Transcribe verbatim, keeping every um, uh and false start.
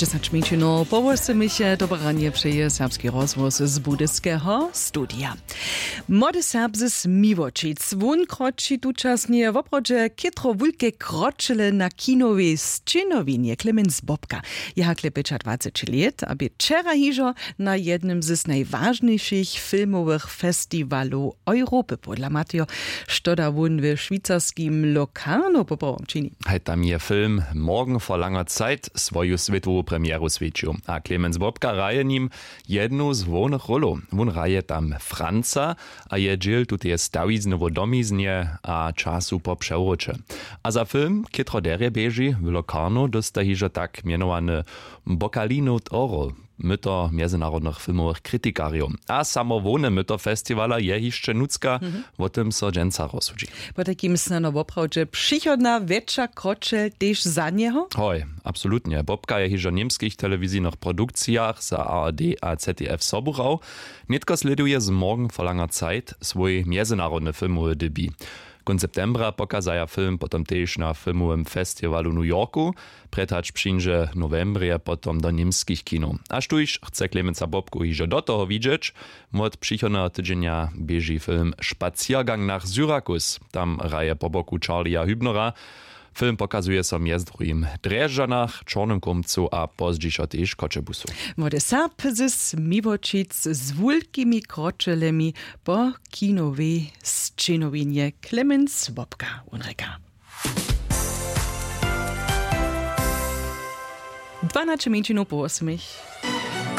dziesięć minut po ósmej dobranie przeje serbski rozgłos z budyskiego studia. Młody Serb z Miłočic. Wun kroczy tuczasnie w obrodzie kietro wulkie kroczele na kinowej Sczynowinie. Klemens Bobka. Jeha klepecza dwadzieścia lat, aby wczoraj hiżo na jednym z najważniejszych filmowych festiwalów Europy podla Mateo, sztoda wun w szwajcarskim Locarno popołom czyni. Hej, tam je film Morgen vor langer Zeit swoju światową premieru świecił. A Klemens Bobka raje nim jednu z głównych rolów. Wun raje tam Franca, a je dziel tutaj stawizny w domiznie a czasu po przewrocie. A za film, kietro derje bieži w Locarno, dosta hižo tak mianowany Bocalino d'Oro, myto międzynarodnych filmowych krytykariów. A samowolne myto festiwala je jeszcze nucka, mm-hmm. o tym so dżęca rozsudzi. Po takim snano w oprawdzie przychodna wiecza krocze też za niego? Hoj, absolutnie. Bobka je hižo niemskich telewizyjnych produkcjach za A R D a Z D F soburał. Nitko sleduje z Morgen vor langer Zeit swój międzynarodny filmowy debut. Końc septembra pokazaja film potom też na filmowym festiwalu New Yorku, pretać przyjdzie novembrie potom do niemskich kino. Aż tu iż chce Klemensa Bobku hižo do toho widzieć, mod przychodnego tydzienia bieži film Spaziergang nach Syrakus, tam raje po boku Charlie'a Hübnera. Film pokazuje so między drugim Drjeżdżanach, Czarnym Komcu a pozdźiżo też Koczebusu. Młody Serb z Miłočic z wielkimi kroczelemi po kinowej Sczynowinie. Klemens Bobka unreka. dwanaście minut po ósmej.